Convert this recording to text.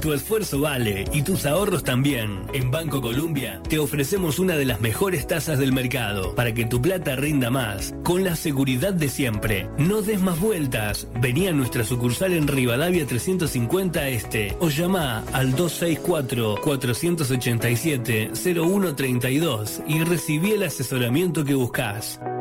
Tu esfuerzo vale y tus ahorros también. En Banco Colombia te ofrecemos una de las mejores tasas del mercado para que tu plata rinda más, con la seguridad de siempre. No des más vueltas. Vení a nuestra sucursal en Rivadavia 350 Este o llama al 264-487-0132 y recibí el asesoramiento que buscas.